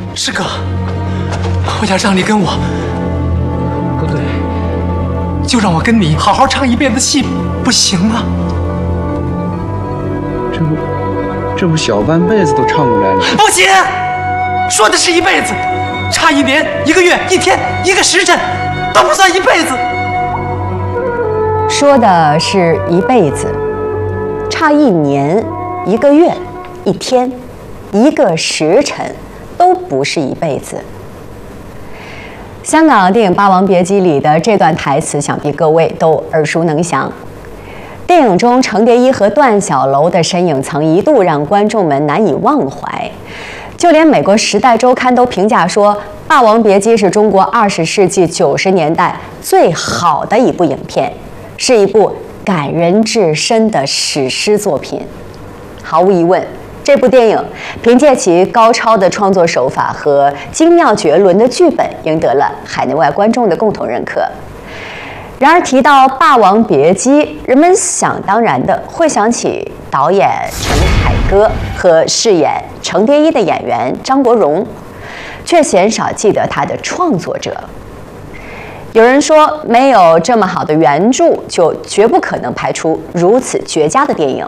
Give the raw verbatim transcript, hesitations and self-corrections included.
师哥，我要让你跟我，不对，就让我跟你好好唱一辈子戏，不行吗？ 这不，这不小半辈子都唱过来了。 不行，说的是一辈子，差一年、一个月、一天、一个时辰，都不算一辈子。 说的是一辈子，差一年、一个月、一天、一个时辰，都不是一辈子。香港电影《霸王别姬》里的这段台词，想必各位都耳熟能详。电影中程蝶衣和段小楼的身影曾一度让观众们难以忘怀，就连美国《时代周刊》都评价说，《霸王别姬》是中国二十世纪九十年代最好的一部影片，是一部感人至深的史诗作品。毫无疑问，这部电影凭借其高超的创作手法和精妙绝伦的剧本，赢得了海内外观众的共同认可。然而提到《霸王别姬》，人们想当然的会想起导演陈凯歌和饰演程蝶衣的演员张国荣，却鲜少记得他的创作者。有人说，没有这么好的原著，就绝不可能拍出如此绝佳的电影。